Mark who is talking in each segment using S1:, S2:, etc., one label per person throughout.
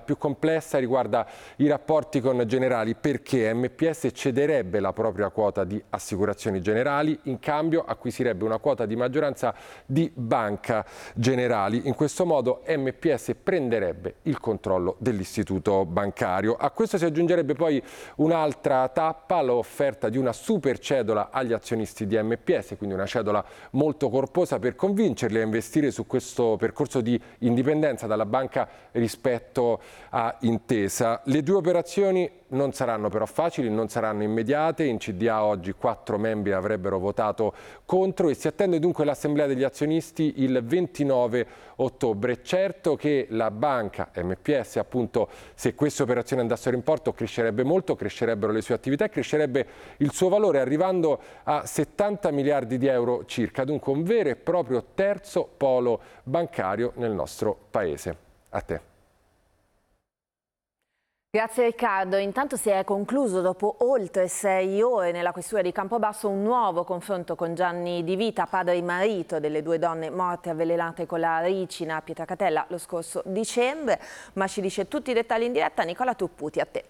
S1: più complessa riguarda i rapporti con Generali, perché MPS cederebbe la propria quota di Assicurazioni Generali, in cambio acquisirebbe una quota di maggioranza di Banca Generali. In questo modo MPS prenderebbe il controllo dell'istituto bancario. A questo si aggiungerebbe poi un'altra tappa, l'offerta di una super cedola agli azionisti di MPS, quindi una cedola molto corposa per convincerli a investire su questo percorso di indipendenza dalla banca rispetto a Intesa. Le due operazioni non saranno però facili, non saranno immediate. In CDA oggi 4 membri avrebbero votato contro e si attende dunque l'assemblea degli azionisti il 29 ottobre. Certo che la banca MPS, appunto, se queste operazioni andassero in porto, crescerebbe molto, crescerebbero le sue attività e crescerebbe il suo valore, arrivando a 70 miliardi di euro circa, dunque un vero e proprio terzo polo bancario nel nostro paese. A te.
S2: Grazie Riccardo. Intanto si è concluso dopo oltre 6 ore nella questura di Campobasso un nuovo confronto con Gianni Di Vita, padre e marito delle 2 donne morte avvelenate con la ricina a Pietracatella lo scorso dicembre. Ma ci dice tutti i dettagli in diretta Nicola Tupputi, a te.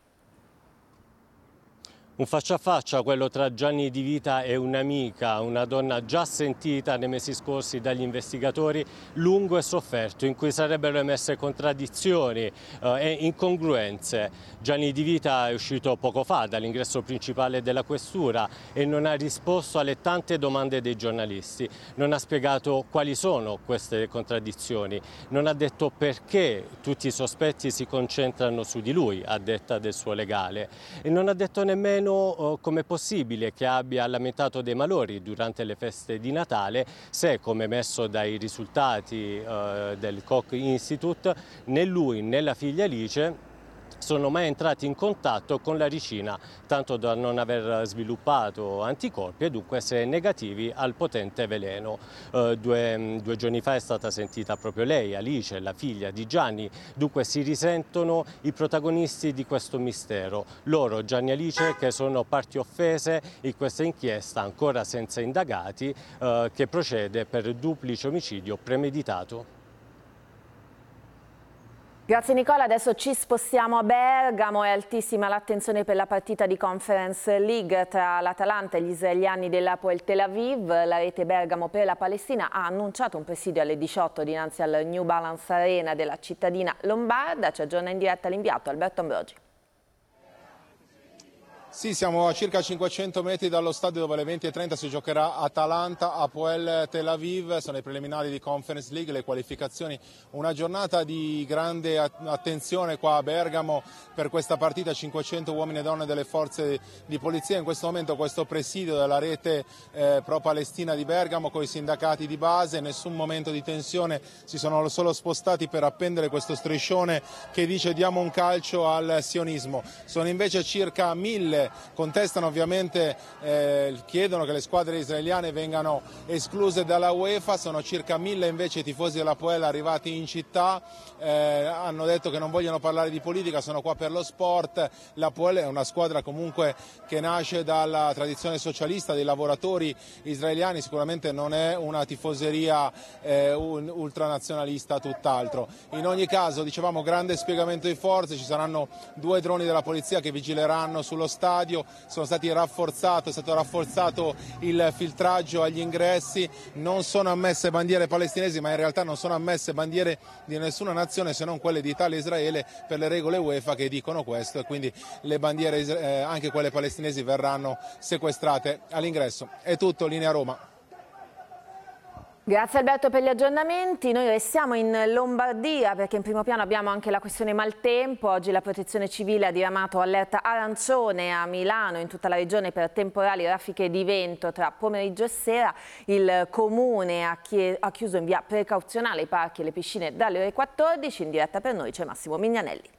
S3: Un faccia a faccia, quello tra Gianni Di Vita e un'amica, una donna già sentita nei mesi scorsi dagli investigatori, lungo e sofferto, in cui sarebbero emerse contraddizioni e incongruenze. Gianni Di Vita è uscito poco fa dall'ingresso principale della questura e non ha risposto alle tante domande dei giornalisti. Non ha spiegato quali sono queste contraddizioni, non ha detto perché tutti i sospetti si concentrano su di lui, a detta del suo legale, e non ha detto nemmeno come è possibile che abbia lamentato dei malori durante le feste di Natale se, come emesso dai risultati del Koch Institute, né lui né la figlia Alice sono mai entrati in contatto con la ricina, tanto da non aver sviluppato anticorpi e dunque essere negativi al potente veleno. Due giorni fa è stata sentita proprio lei, Alice, la figlia di Gianni, dunque si risentono i protagonisti di questo mistero. Loro, Gianni e Alice, che sono parti offese in questa inchiesta ancora senza indagati che procede per duplice omicidio premeditato.
S2: Grazie Nicola, adesso ci spostiamo a Bergamo, è altissima l'attenzione per la partita di Conference League tra l'Atalanta e gli israeliani dell'Hapoel Tel Aviv. La rete Bergamo per la Palestina ha annunciato un presidio alle 18 dinanzi al New Balance Arena della cittadina lombarda. Ci aggiorna in diretta l'inviato Alberto Ambrogi.
S4: Sì, siamo a circa 500 metri dallo stadio dove alle 20:30 si giocherà Atalanta-Hapoel Tel Aviv. Sono i preliminari di Conference League, le qualificazioni. Una giornata di grande attenzione qua a Bergamo per questa partita. 500 uomini e donne delle forze di polizia. In questo momento questo presidio della rete pro-palestina di Bergamo con i sindacati di base. Nessun momento di tensione, si sono solo spostati per appendere questo striscione che dice diamo un calcio al sionismo. Sono invece circa 1000. Contestano ovviamente, chiedono che le squadre israeliane vengano escluse dalla UEFA. Sono circa 1000 invece i tifosi dell'Hapoel arrivati in città, hanno detto che non vogliono parlare di politica, sono qua per lo sport. L'Hapoel è una squadra comunque che nasce dalla tradizione socialista dei lavoratori israeliani, sicuramente non è una tifoseria ultranazionalista, tutt'altro. In ogni caso, dicevamo, grande spiegamento di forze, ci saranno 2 droni della polizia che vigileranno sullo stadio. È stato rafforzato il filtraggio agli ingressi. Non sono ammesse bandiere palestinesi, ma in realtà non sono ammesse bandiere di nessuna nazione se non quelle di Italia e Israele per le regole UEFA che dicono questo, e quindi le bandiere anche quelle palestinesi verranno sequestrate all'ingresso. È tutto, linea Roma.
S2: Grazie Alberto per gli aggiornamenti. Noi restiamo in Lombardia perché in primo piano abbiamo anche la questione maltempo. Oggi la Protezione Civile ha diramato allerta arancione a Milano e in tutta la regione per temporali raffiche di vento tra pomeriggio e sera. Il Comune ha chiuso in via precauzionale i parchi e le piscine dalle ore 14. In diretta per noi c'è Massimo Mignanelli.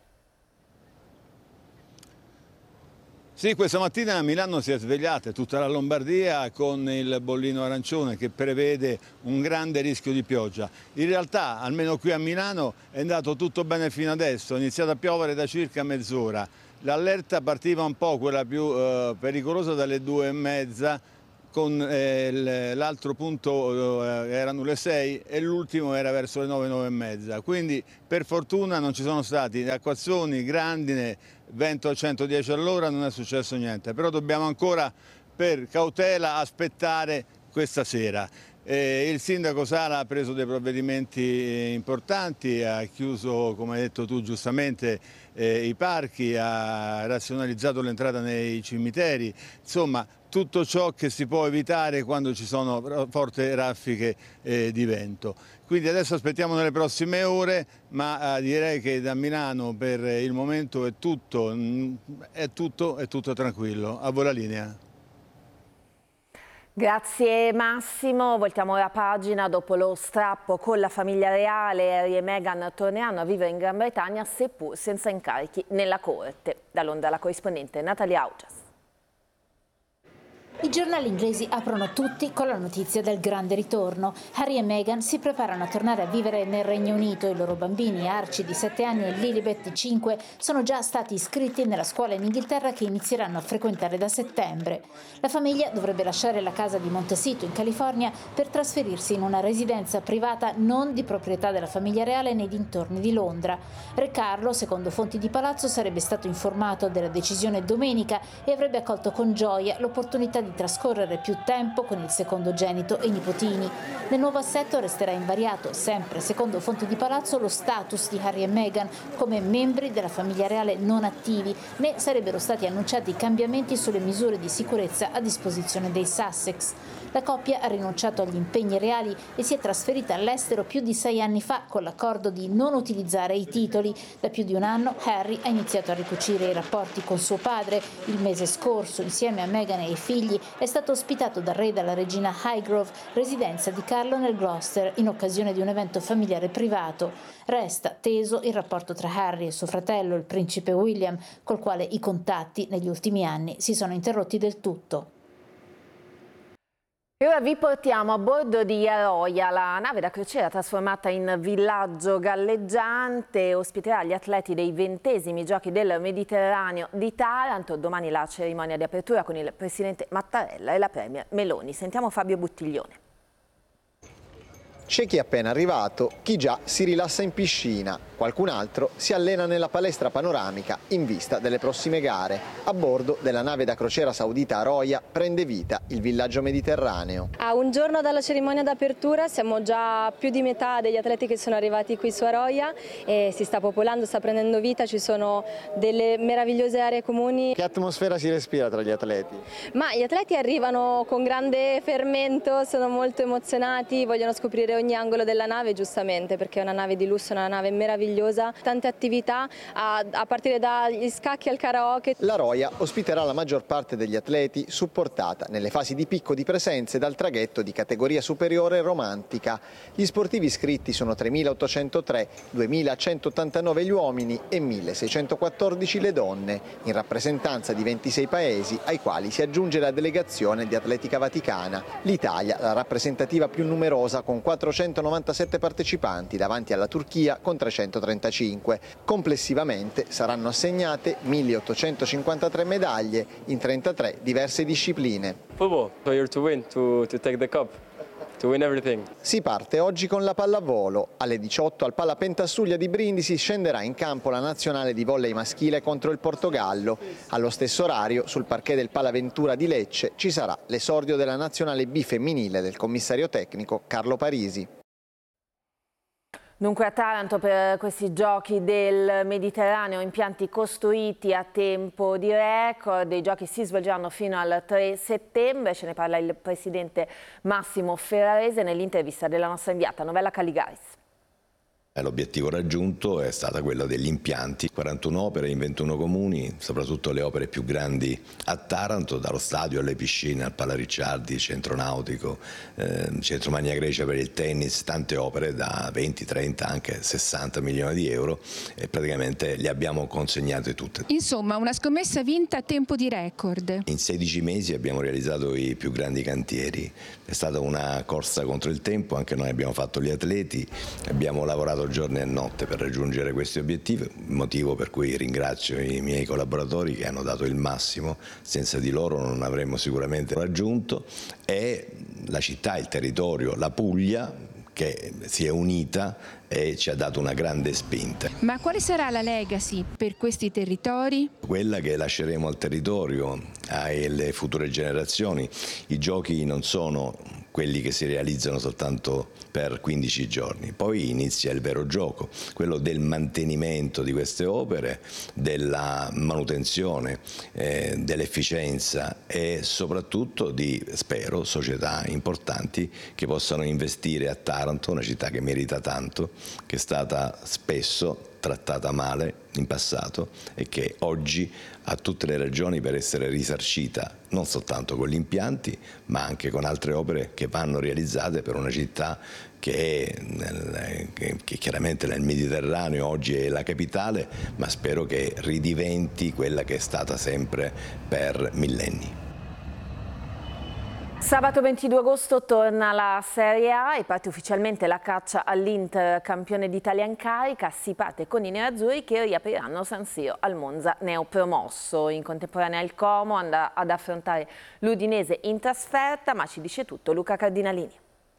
S5: Sì, questa mattina a Milano si è svegliata tutta la Lombardia con il bollino arancione che prevede un grande rischio di pioggia. In realtà, almeno qui a Milano, è andato tutto bene fino adesso, è iniziato a piovere da circa mezz'ora. L'allerta partiva un po', quella più pericolosa, dalle 2:30, con l'altro punto erano le 6 e l'ultimo era verso le 9, 9 e mezza. Quindi per fortuna non ci sono stati acquazzoni, grandine, vento a 110 all'ora, non è successo niente, però dobbiamo ancora per cautela aspettare questa sera. Il sindaco Sala ha preso dei provvedimenti importanti, ha chiuso, come hai detto tu giustamente, i parchi, ha razionalizzato l'entrata nei cimiteri, insomma tutto ciò che si può evitare quando ci sono forti raffiche di vento. Quindi adesso aspettiamo nelle prossime ore, ma direi che da Milano per il momento è tutto tranquillo. A voi la linea.
S2: Grazie Massimo, voltiamo la pagina. Dopo lo strappo con la famiglia reale, Harry e Meghan torneranno a vivere in Gran Bretagna seppur senza incarichi nella corte. Da Londra la corrispondente Natalia Augias.
S6: I giornali inglesi aprono tutti con la notizia del grande ritorno. Harry e Meghan si preparano a tornare a vivere nel Regno Unito. I loro bambini, Archie di 7 anni e Lilibet di 5, sono già stati iscritti nella scuola in Inghilterra che inizieranno a frequentare da settembre. La famiglia dovrebbe lasciare la casa di Montecito in California per trasferirsi in una residenza privata non di proprietà della famiglia reale nei dintorni di Londra. Re Carlo, secondo fonti di palazzo, sarebbe stato informato della decisione domenica e avrebbe accolto con gioia l'opportunità di trascorrere più tempo con il secondogenito e i nipotini. Nel nuovo assetto resterà invariato, sempre secondo fonti di palazzo, lo status di Harry e Meghan come membri della famiglia reale non attivi, né sarebbero stati annunciati cambiamenti sulle misure di sicurezza a disposizione dei Sussex. La coppia ha rinunciato agli impegni reali e si è trasferita all'estero più di 6 anni fa con l'accordo di non utilizzare i titoli. Da più di un anno Harry ha iniziato a ricucire i rapporti con suo padre. Il mese scorso, insieme a Meghan e ai figli, è stato ospitato dal re e dalla regina Highgrove, residenza di Carlo nel Gloucester, in occasione di un evento familiare privato. Resta teso il rapporto tra Harry e suo fratello, il principe William, col quale i contatti negli ultimi anni si sono interrotti del tutto.
S2: E ora vi portiamo a bordo di Aroia, la nave da crociera trasformata in villaggio galleggiante, ospiterà gli atleti dei 20esimi Giochi del Mediterraneo di Taranto. Domani la cerimonia di apertura con il presidente Mattarella e la premier Meloni. Sentiamo Fabio Buttiglione.
S7: C'è chi è appena arrivato, chi già si rilassa in piscina, qualcun altro si allena nella palestra panoramica in vista delle prossime gare. A bordo della nave da crociera saudita Aroia prende vita il villaggio mediterraneo.
S8: A un giorno dalla cerimonia d'apertura siamo già più di metà degli atleti che sono arrivati qui su Aroia e si sta popolando, sta prendendo vita, ci sono delle meravigliose aree comuni.
S7: Che atmosfera si respira tra gli atleti?
S8: Ma gli atleti arrivano con grande fermento, sono molto emozionati, vogliono scoprire ogni angolo della nave, giustamente, perché è una nave di lusso, una nave meravigliosa, tante attività a partire dagli scacchi al karaoke.
S7: L'Aroia ospiterà la maggior parte degli atleti, supportata nelle fasi di picco di presenze dal traghetto di categoria superiore romantica. Gli sportivi iscritti sono 3.803, 2.189 gli uomini e 1.614 le donne, in rappresentanza di 26 paesi ai quali si aggiunge la delegazione di atletica vaticana. L'Italia, la rappresentativa più numerosa, con 497 partecipanti davanti alla Turchia con 335. Complessivamente saranno assegnate 1.853 medaglie in 33 diverse discipline.
S9: Football, so you're to win, to take the cup. To win everything.
S7: Si parte oggi con la pallavolo. Alle 18 al Pala Pentassuglia di Brindisi scenderà in campo la nazionale di volley maschile contro il Portogallo. Allo stesso orario, sul parquet del Pala Ventura di Lecce, ci sarà l'esordio della nazionale B femminile del commissario tecnico Carlo Parisi.
S2: Dunque a Taranto per questi Giochi del Mediterraneo, impianti costruiti a tempo di record. I giochi si svolgeranno fino al 3 settembre, ce ne parla il presidente Massimo Ferrarese nell'intervista della nostra inviata Novella Caligaris.
S10: L'obiettivo raggiunto è stata quello degli impianti, 41 opere in 21 comuni, soprattutto le opere più grandi a Taranto, dallo stadio alle piscine, al Pala Ricciardi, centro nautico, centro Magna Grecia per il tennis, tante opere da 20, 30, anche 60 milioni di euro e praticamente le abbiamo consegnate tutte.
S11: Insomma, una scommessa vinta a tempo di record.
S10: In 16 mesi abbiamo realizzato i più grandi cantieri, è stata una corsa contro il tempo, anche noi abbiamo fatto gli atleti, abbiamo lavorato lavorato giorno e notte per raggiungere questi obiettivi, motivo per cui ringrazio i miei collaboratori che hanno dato il massimo, senza di loro non avremmo sicuramente raggiunto, e la città, il territorio, la Puglia che si è unita e ci ha dato una grande spinta.
S11: Ma quale sarà la legacy per questi territori?
S10: Quella che lasceremo al territorio, alle future generazioni. I giochi non sono quelli che si realizzano soltanto per 15 giorni, poi inizia il vero gioco, quello del mantenimento di queste opere, della manutenzione, dell'efficienza e soprattutto di, spero, società importanti che possano investire a Taranto, una città che merita tanto, che è stata spesso trattata male in passato e che oggi ha tutte le ragioni per essere risarcita non soltanto con gli impianti ma anche con altre opere che vanno realizzate per una città che chiaramente nel Mediterraneo oggi è la capitale, ma spero che ridiventi quella che è stata sempre per millenni.
S2: Sabato 22 agosto torna la Serie A e parte ufficialmente la caccia all'Inter, campione d'Italia in carica. Si parte con i nerazzurri che riapriranno San Siro al Monza neopromosso. In contemporanea il Como andrà ad affrontare l'Udinese in trasferta, ma ci dice tutto Luca Cardinalini.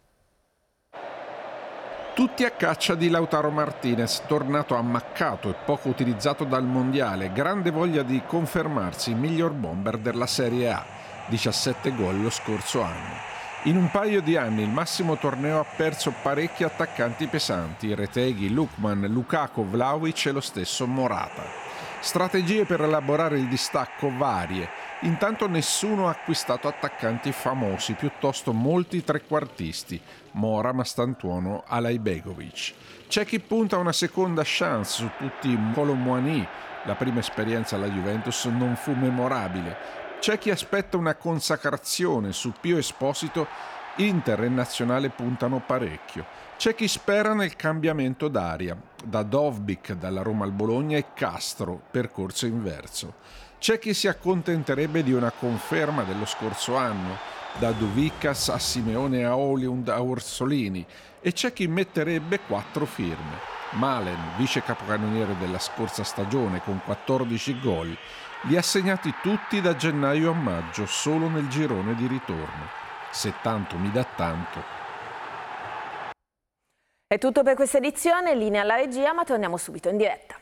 S12: Tutti a caccia di Lautaro Martinez, tornato ammaccato e poco utilizzato dal Mondiale, grande voglia di confermarsi il miglior bomber della Serie A. 17 gol lo scorso anno. In un paio di anni il massimo torneo ha perso parecchi attaccanti pesanti, Retegui, Lukman, Lukaku, Vlahovic e lo stesso Morata. Strategie per elaborare il distacco varie, intanto nessuno ha acquistato attaccanti famosi, piuttosto molti trequartisti, Mora, Mastantuono, Alaibegovic. C'è chi punta a una seconda chance su tutti Kolo Muani, la prima esperienza alla Juventus non fu memorabile. C'è chi aspetta una consacrazione su Pio Esposito, Inter e Nazionale puntano parecchio. C'è chi spera nel cambiamento d'aria, da Dovbyk dalla Roma al Bologna e Castro, percorso inverso. C'è chi si accontenterebbe di una conferma dello scorso anno, da Duvicas a Simeone a Oliund a Orsolini, e c'è chi metterebbe 4 firme. Malen, vice capocannoniere della scorsa stagione con 14 gol, li ha segnati tutti da gennaio a maggio, solo nel girone di ritorno. Se tanto mi dà tanto.
S2: È tutto per questa edizione, linea alla regia, ma torniamo subito in diretta.